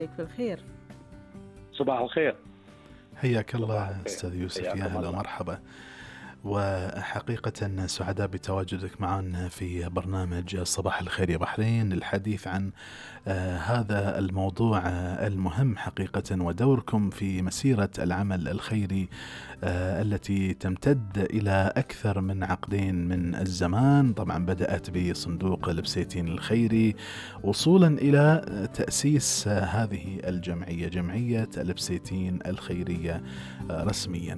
بالخير. صباح الخير. حياك الله أستاذ يوسف، يا أهلا ومرحبا. وحقيقة سعداء بتواجدك معنا في برنامج صباح الخير يا بحرين للحديث عن هذا الموضوع المهم حقيقة، ودوركم في مسيرة العمل الخيري التي تمتد إلى أكثر من عقدين من الزمان. طبعا بدأت بصندوق البسيتين الخيري وصولا إلى تأسيس هذه الجمعية، جمعية البسيتين الخيرية رسميا.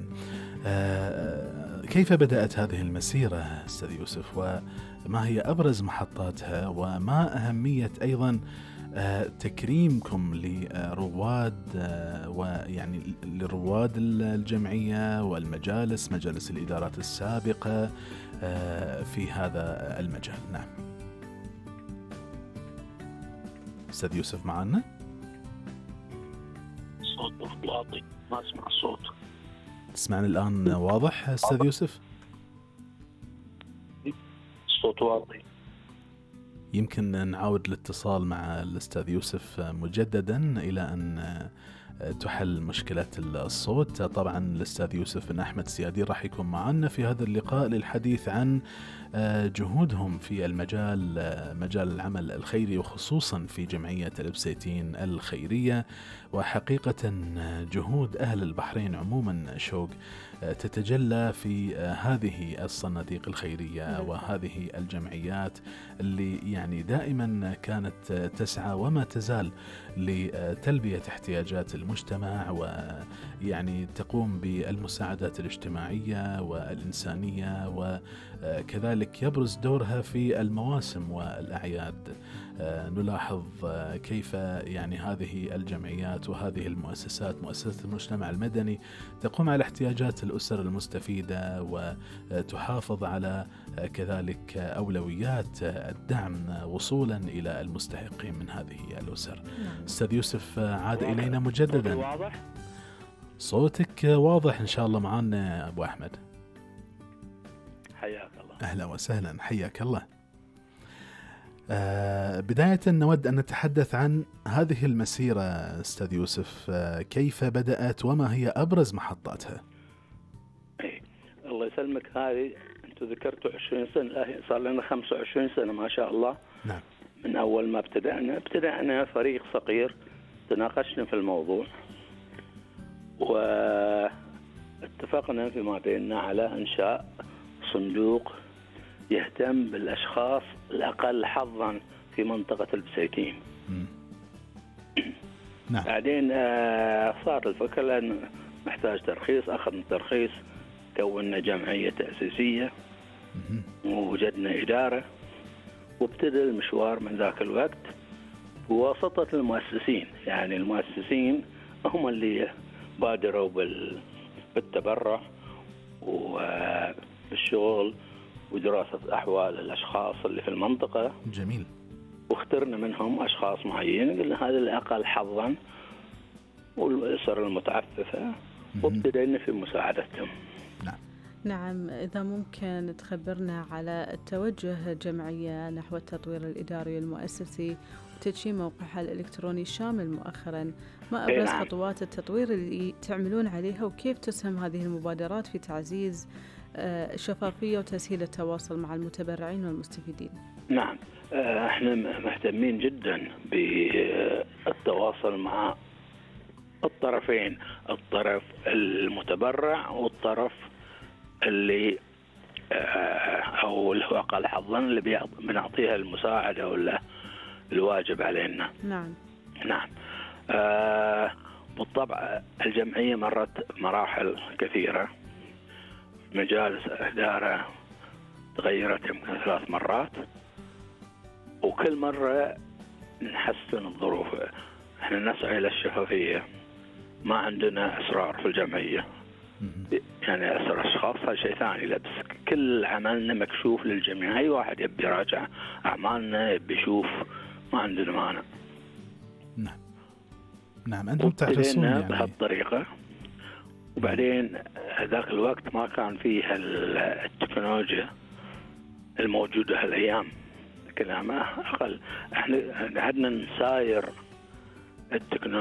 كيف بدأت هذه المسيرة أستاذ يوسف، وما هي أبرز محطاتها، وما أهمية أيضا تكريمكم لرواد ويعني لرواد الجمعية والمجالس، مجالس الإدارات السابقة في هذا المجال؟ نعم أستاذ يوسف معنا؟ صوت واطي، ما أسمع الصوت. تسمعني الآن واضح أستاذ يوسف؟ الصوت واطي. يمكن نعاود الاتصال مع الأستاذ يوسف مجددا إلى أن تحل مشكلة الصوت. طبعا الأستاذ يوسف بن أحمد السيادي راح يكون معنا في هذا اللقاء للحديث عن جهودهم في مجال العمل الخيري، وخصوصا في جمعية البسيتين الخيرية. وحقيقة جهود أهل البحرين عموما شوق تتجلى في هذه الصناديق الخيرية وهذه الجمعيات اللي يعني دائما كانت تسعى وما تزال لتلبية احتياجات المجتمع، ويعني تقوم بالمساعدات الاجتماعية والإنسانية، وكذلك يبرز دورها في المواسم والأعياد. نلاحظ كيف يعني هذه الجمعيات وهذه المؤسسات، مؤسسات المجتمع المدني، تقوم على احتياجات الأسر المستفيدة وتحافظ على كذلك أولويات الدعم وصولا إلى المستحقين من هذه الأسر. أستاذ يوسف عاد إلينا مجددا. واضح؟ صوتك واضح إن شاء الله معنا أبو أحمد. حياك الله. أهلا وسهلا، حياك الله. بداية نود أن نتحدث عن هذه المسيرة أستاذ يوسف، كيف بدأت وما هي أبرز محطاتها؟ الله يسلمك. هذه أنتوا ذكرتوا 20 سنة، صار لنا 25 سنة ما شاء الله. نعم. من أول ما ابتدأنا فريق صغير، تناقشنا في الموضوع واتفقنا فيما بيننا على إنشاء صندوق يهتم بالأشخاص الأقل حظا في منطقة البسيتين. نعم. بعدين صار الفكرة لأن محتاج ترخيص، أخذنا ترخيص، كوننا جمعية تأسيسية ووجدنا إدارة، وابتدأ المشوار من ذاك الوقت بواسطة المؤسسين. يعني المؤسسين هم اللي بادروا بالتبرع وبالشغل ودراسة أحوال الأشخاص اللي في المنطقة. جميل. واخترنا منهم أشخاص معينين، قلنا هذا الأقل حظا والأسر المتعففة، وابتدأنا في مساعدتهم. نعم، إذا ممكن تخبرنا على التوجه الجمعية نحو التطوير الإداري والمؤسسي وتدشين موقعها الإلكتروني الشامل مؤخرا، ما أبرز خطوات التطوير اللي تعملون عليها، وكيف تسهم هذه المبادرات في تعزيز الشفافية وتسهيل التواصل مع المتبرعين والمستفيدين؟ نعم، احنا مهتمين جدا بالتواصل مع الطرفين، الطرف المتبرع والطرف اللي او اللي هو اقل حظا اللي بنعطيها المساعدة ولا الواجب علينا. نعم. نعم. بالطبع الجمعية مرت مراحل كثيرة، مجالس الإدارة تغيرت يمكن 3 مرات، وكل مرة نحسن الظروف. احنا نسعى إلى الشفافية، ما عندنا أسرار في الجمعية، يعني أسر أشخاص هذا شيء ثاني، لا بس كل عملنا مكشوف للجميع. أي واحد يبي يراجع أعمالنا، يبي يشوف، ما عندنا مانع. نعم. نعم، أنتم تحرصون يعني بهالطريقة. وبعدين ذاك الوقت ما كان فيه التكنولوجيا الموجودة هالأيام، كلامه أقل. احنا قعدنا نساير التكنولوجيا